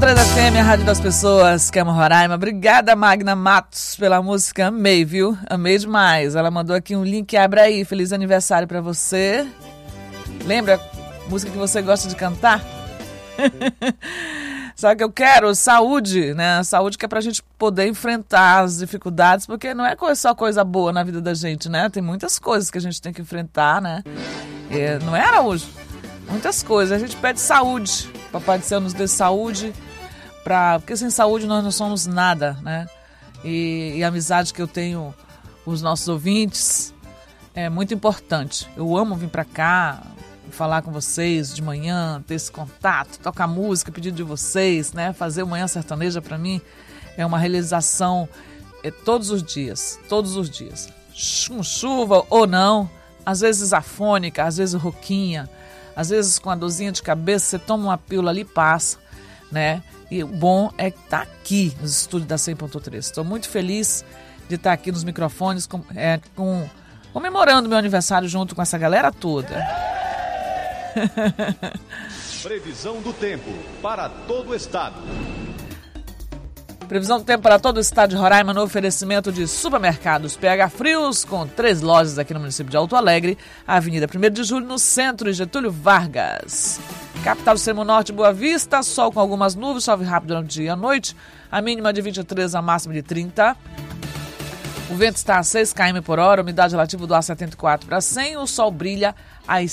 100.3 FM, a rádio das pessoas, Kemo Roraima. Obrigada, Magna Matos, pela música. Amei, viu? Amei demais. Ela mandou aqui um link, abre aí. Feliz aniversário pra você. Lembra a música que você gosta de cantar? Só que eu quero saúde, né? Saúde que é pra gente poder enfrentar as dificuldades, porque não é só coisa boa na vida da gente, né? Tem muitas coisas que a gente tem que enfrentar, né? Não é, Araújo? Muitas coisas. A gente pede saúde. Papai do Céu nos dê saúde, porque sem saúde nós não somos nada, né? E a amizade que eu tenho com os nossos ouvintes é muito importante. Eu amo vir pra cá, falar com vocês de manhã, ter esse contato, tocar música, pedido de vocês, né? Fazer o Manhã Sertaneja pra mim é uma realização todos os dias, com chuva ou não, às vezes afônica, às vezes rouquinha, às vezes com a dorzinha de cabeça, você toma uma pílula ali e passa, né? E o bom é que tá aqui nos estúdios da 100.3. Estou muito feliz de estar aqui nos microfones comemorando meu aniversário junto com essa galera toda. Previsão do tempo para todo o estado. Previsão do tempo para todo o estado de Roraima no oferecimento de supermercados PH Frios, com 3 lojas aqui no município de Alto Alegre, Avenida 1º de Julho, no centro, e Getúlio Vargas. Capital do Extremo Norte, Boa Vista, sol com algumas nuvens, chove rápido durante o dia e a noite, a mínima de 23, a máxima de 30. O vento está a 6 km por hora, umidade relativa do ar 74 para 100, o sol brilha às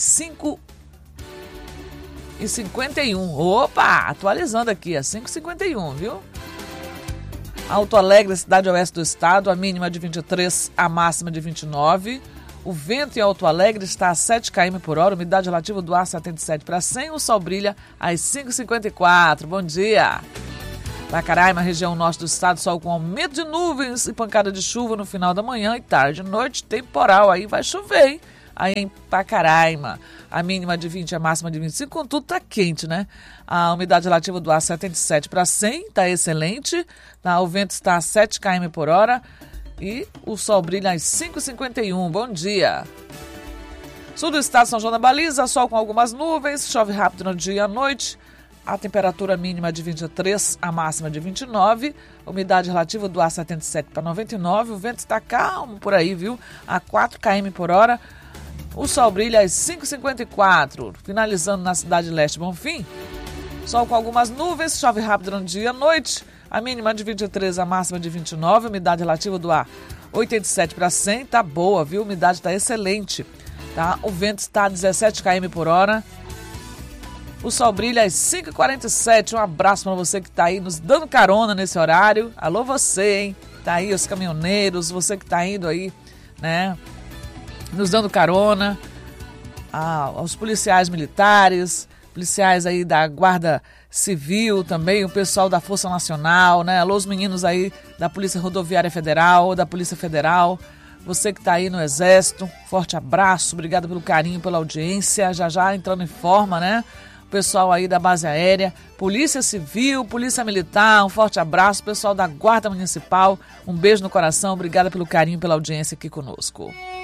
5h51. Opa, atualizando aqui, às 5h51, viu? Alto Alegre, cidade oeste do estado, a mínima de 23, a máxima de 29. O vento em Alto Alegre está a 7 km por hora, umidade relativa do ar 77 para 100, o sol brilha às 5h54. Bom dia! Pacaraima, região norte do estado, sol com aumento de nuvens e pancada de chuva no final da manhã e tarde. Noite, temporal, aí vai chover, hein? Aí em Pacaraima, a mínima de 20, a máxima de 25, contudo tá quente, né? A umidade relativa do ar 77 para 100, tá excelente. O vento está a 7 km por hora e o sol brilha às 5h51. Bom dia! Sul do estado, São João da Baliza, sol com algumas nuvens, chove rápido no dia e à noite. A temperatura mínima de 23, a máxima de 29. Umidade relativa do ar 77 para 99. O vento está calmo por aí, viu? A 4 km por hora. O sol brilha às 5h54, finalizando na cidade leste Bonfim. Sol com algumas nuvens, chove rápido no dia e à noite. A mínima de 23, a máxima de 29. Umidade relativa do ar 87 para 100. Tá boa, viu? A umidade está excelente. Tá? O vento está a 17 km por hora. O sol brilha às 5h47. Um abraço para você que está aí nos dando carona nesse horário. Alô você, hein? Tá aí os caminhoneiros, você que está indo aí, né? Nos dando carona, aos policiais militares, policiais aí da Guarda Civil também, o pessoal da Força Nacional, né? Alô, os meninos aí da Polícia Rodoviária Federal, da Polícia Federal, você que está aí no Exército, forte abraço, obrigado pelo carinho, pela audiência, já entrando em forma, né? O pessoal aí da Base Aérea, Polícia Civil, Polícia Militar, um forte abraço, pessoal da Guarda Municipal, um beijo no coração, obrigada pelo carinho, pela audiência aqui conosco.